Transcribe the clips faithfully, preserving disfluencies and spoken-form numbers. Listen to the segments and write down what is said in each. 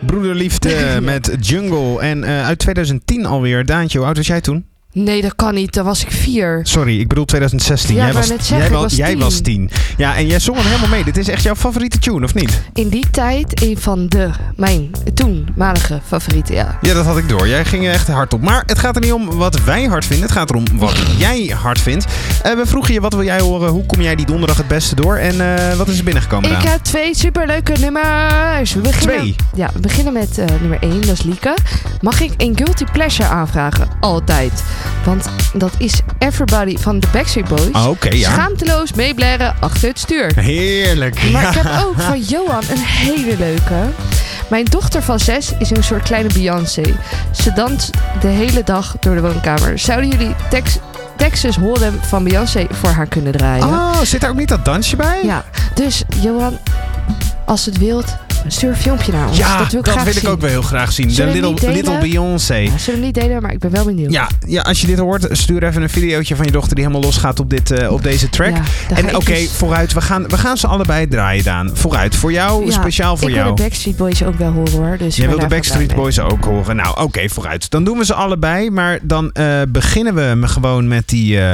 Broederliefde met Jungle. En uh, uit twintig tien alweer. Daantje, hoe oud was jij toen? Nee, dat kan niet. Dan was ik vier. Sorry, ik bedoel twintig zestien. Ja, jij was, net zeggen, jij, was, was jij tien. was tien. Ja, en jij zong het helemaal mee. Dit is echt jouw favoriete tune, of niet? In die tijd een van de, mijn toenmalige favorieten, ja. Ja, dat had ik door. Jij ging echt hard op. Maar het gaat er niet om wat wij hard vinden. Het gaat erom wat jij hard vindt. Uh, we vroegen je, wat wil jij horen? Hoe kom jij die donderdag het beste door? En uh, wat is er binnengekomen? Ik Daan? heb twee superleuke nummers. We beginnen, Twee? Ja, we beginnen met uh, nummer één. Dat is Lieke. Mag ik een guilty pleasure aanvragen? Altijd. Want dat is Everybody van de Backstreet Boys. Oh, oké, okay, ja. Schaamteloos meeblaren achter het stuur. Heerlijk. Maar ik heb ook van Johan een hele leuke. Mijn dochter van zes is een soort kleine Beyoncé. Ze danst de hele dag door de woonkamer. Zouden jullie Tex- Texas Hold'em van Beyoncé voor haar kunnen draaien? Oh, zit daar ook niet dat dansje bij? Ja, dus Johan, als het wilt, stuur een filmpje naar ons. Ja, dat wil ik, dat graag wil ik zien. ook wel heel graag zien. Zullen De we Little, niet little delen? Beyoncé. Ja, zullen we niet delen, maar ik ben wel benieuwd. Ja, ja, als je dit hoort, stuur even een videootje van je dochter die helemaal losgaat op, dit, uh, op deze track. Ja, en oké, okay, dus... vooruit. We gaan, we gaan ze allebei draaien, Daan. Vooruit. Voor jou, ja, speciaal voor ik jou. Ik wil de Backstreet Boys ook wel horen, hoor. Dus jij wil de daarvan Backstreet Boys ook horen. Nou, oké, okay, vooruit. Dan doen we ze allebei. Maar dan uh, beginnen we gewoon met die... Uh...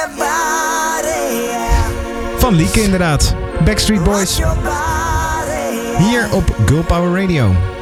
van Lieke, inderdaad. Backstreet Boys. Hier op Girl Power Radio.